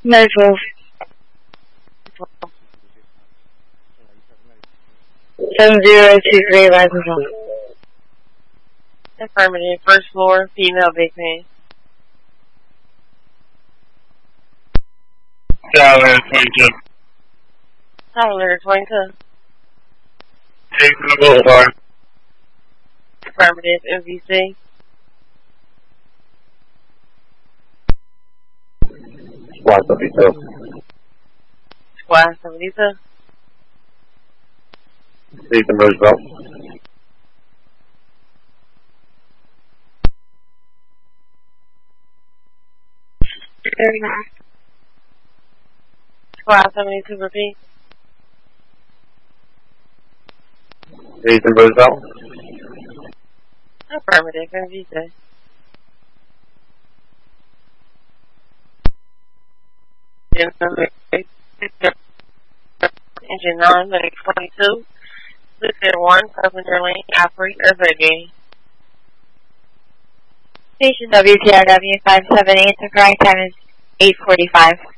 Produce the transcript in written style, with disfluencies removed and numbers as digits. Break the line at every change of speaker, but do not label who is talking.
Medicals. 7023 license.
Affirmative. First floor, female, big pain.
Tyler 22.
Tyler 22.
Jason Boulevard.
Affirmative. MVC.
Squad 72.
Squad 72.
Jason Roosevelt.
Squad 72, repeat.
Jason Roosevelt.
Affirmative. MVC. Engine 9, medic 22. Lieutenant 1, passenger lane, operate as ready.
Station WTRW 578, the correct time is 8:45.